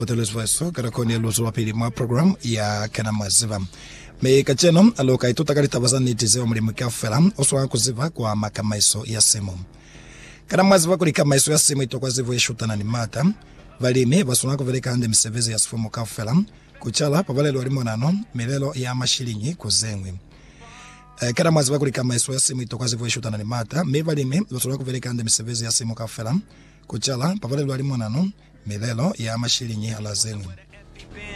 Hoteles Voice karakoni luzo wapili mwa program ya kana maziva. Me kacheno aloka ituta kali tabazani tizeo mlimu kafela oswa kuziva kwa makamaiso ya simu. Kana maziva kuli kamaiso ya simu itokwa zivu yeshutana ni mata. Valime basuna kuveleka ande msevezi ya sifumu kafela kuchala pavale lwalimu nano milelo ya mashilinyi kuzengwi. Kana maziva kuli kamaiso ya simu itokwa zivu yeshutana ni mata. Me valime basuna kuveleka ande msevezi ya simu kafela kuchala pavale lwalimu nano milelo ya mashilinyi halazengwi.